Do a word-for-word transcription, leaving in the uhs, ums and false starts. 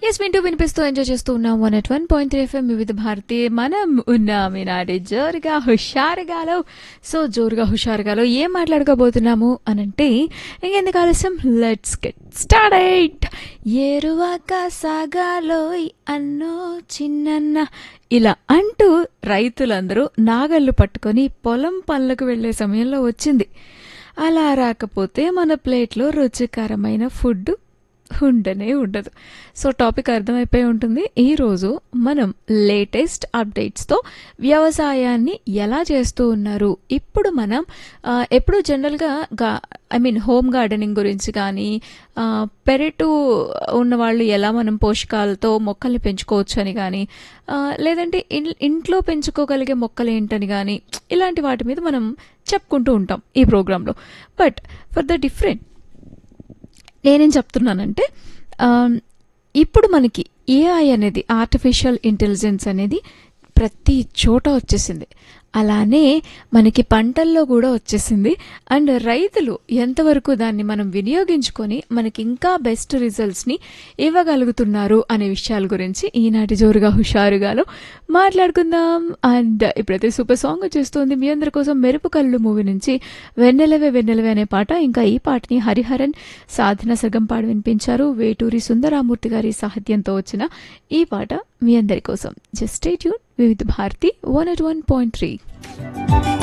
Yes వింటూ వినిపిస్తూ enjoy చేస్తూ ఉన్నాం one at one point three FM వివిధ భారతి. మనం ఉన్నాం ఈనాటి జోరుగా హుషారుగాలో. సో జోరుగా హుషారుగాలో ఏం మాట్లాడుకోబోతున్నాము అనంటే ఇంకెందుకు ఆలస్యం, లెట్స్ గెట్ స్టార్టెడ్. ఏరువాక సాగాలోయ్ అన్నో చిన్నన్న ఇలా అంటూ రైతులందరూ నాగళ్ళు పట్టుకొని పొలం పనులకు వెళ్లే సమయంలో వచ్చింది. అలా రాకపోతే మన ప్లేట్లో రుచికరమైన ఫుడ్ ఉండనే ఉండదు. సో టాపిక్ అర్థమైపోయి ఉంటుంది. ఈరోజు మనం లేటెస్ట్ అప్డేట్స్తో వ్యవసాయాన్ని ఎలా చేస్తూ ఉన్నారు, ఇప్పుడు మనం ఎప్పుడు జనరల్గా గా ఐ మీన్ హోమ్ గార్డెనింగ్ గురించి కానీ, పెరటు ఉన్నవాళ్ళు ఎలా మనం పోషకాలతో మొక్కల్ని పెంచుకోవచ్చు అని కానీ, లేదంటే ఇంట్లో పెంచుకోగలిగే మొక్కలు ఏంటని కానీ, ఇలాంటి వాటి మీద మనం చెప్పుకుంటూ ఉంటాం ఈ ప్రోగ్రాంలో. బట్ ఫర్ ద డిఫరెంట్ నేనేం చెప్తున్నానంటే, ఇప్పుడు మనకి ఏఐ అనేది, ఆర్టిఫిషియల్ ఇంటెలిజెన్స్ అనేది ప్రతి చోట వచ్చేసింది. అలానే మనకి పంటల్లో కూడా వచ్చేసింది. అండ్ రైతులు ఎంతవరకు దాన్ని మనం వినియోగించుకొని మనకి ఇంకా బెస్ట్ రిజల్ట్స్ని ఇవ్వగలుగుతున్నారు అనే విషయాల గురించి ఈనాటి జోరుగా హుషారుగాలో మాట్లాడుకుందాం. అండ్ ఇప్పుడైతే సూపర్ సాంగ్ వచ్చేస్తుంది మీ అందరి కోసం. మెరుపు కళ్ళు మూవీ నుంచి వెన్నెలవే వెన్నెలవే అనే పాట. ఇంకా ఈ పాటని హరిహరన్, సాధన సగం పాడు వినిపించారు. వేటూరి సుందరామూర్తి గారి సాహిత్యంతో వచ్చిన ఈ పాట మీ అందరి కోసం. జస్ట్ స్టే ట్యూన్ వివిధ Bharati one at one point three.